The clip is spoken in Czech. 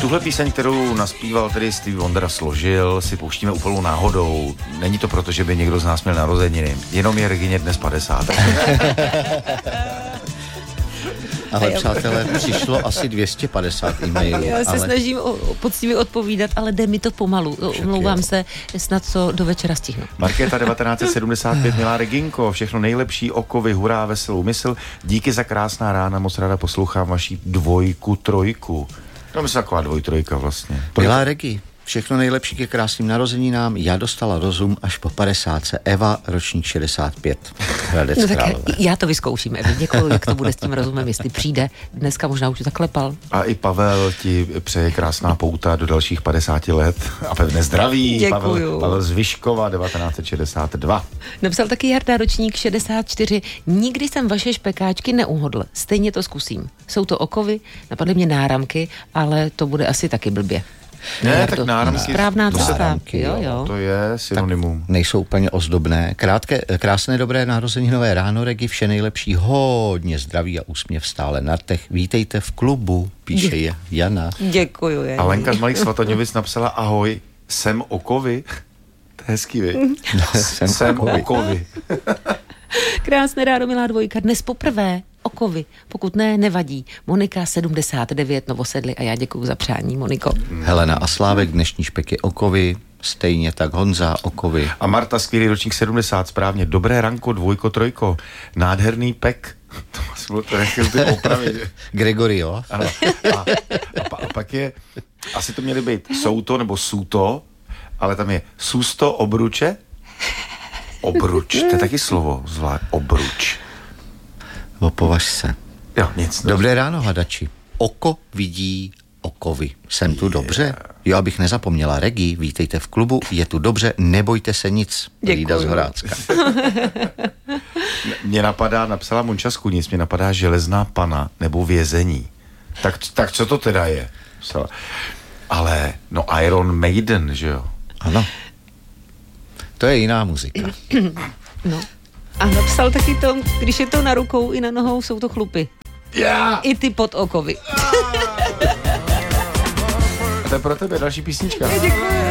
Tuhle píseň, kterou naspíval tedy Stevie Wonder a složil, si pouštíme úplnou náhodou. Není to proto, že by někdo z nás měl narozeniny. Jenom je Regině dnes 50. Ale přátelé, přišlo asi 250 e-mailů. Já se snažím poctivě odpovídat, ale jde mi to pomalu. Omlouvám se, snad to do večera stihnu. Markéta 1975, milá Reginko, všechno nejlepší, okovy, hurá, veselou mysl. Díky za krásná rána, moc ráda poslouchám vaší 2, 3. No, myslím, taková 2, 3 vlastně. Milá Regi, všechno nejlepší ke krásným narozeninám. Já dostala rozum až po 50. Eva, ročník 65. Hradec No tak Králové. já to vyzkouším, Evi. Děkuju, jak to bude s tím rozumem, jestli přijde. Dneska možná už zaklepal. A i Pavel ti přeje krásná pouta do dalších 50 let a pevné zdraví. Děkuju. Pavel z Vyškova 1962. Napsal taky Jarda, ročník 64. Nikdy jsem vaše špekáčky neuhodl. Stejně to zkusím. Jsou to okovy, napadly mě náramky, ale to bude asi taky blbě. Ne, tak náramky. Správná cesta. náramky, Jo. To je synonymum. Nejsou úplně ozdobné. Krásné dobré narozeninové ráno, Regi, vše nejlepší, hodně zdraví a úsměv stále na rtech. Vítejte v klubu, píše je Jana. Děkuju. Jani. A Lenka z Malých Svatoňovic napsala ahoj, jsem okovy. To je hezký, vy? Jsem okovy. Krásné ráno, milá dvojka. Dnes poprvé okovy. Pokud ne, nevadí. Monika 79, Novosedly a já děkuju za přání, Moniko. Helena a Slávek, dnešní špeky okovy, stejně tak Honza okovy. A Marta, skvělý ročník 70, správně. Dobré ranko, 2, 3. Nádherný pek. To nechci zde opravit. Gregorio. Ano. A pak je, asi to měly být souto nebo suto, ale tam je susto obruče. Obruč, to je taky slovo, obruč. Opovaž se. Jo, nic. Dobré ráno, hadači. Oko vidí okovy. Jsem tu dobře? Jo, abych nezapomněla. Regi, vítejte v klubu, je tu dobře, nebojte se nic. Lída z Horácka. Mě napadá, napsala Monča z Kunic, mě napadá železná pana nebo vězení. Tak co to teda je? Ale, no Iron Maiden, že jo? Ano. To je jiná muzika. No. A napsal taky to, když je to na rukou i na nohou, jsou to chlupy. Yeah! I ty pod okovy. To je pro tebe další písnička. Děkuji.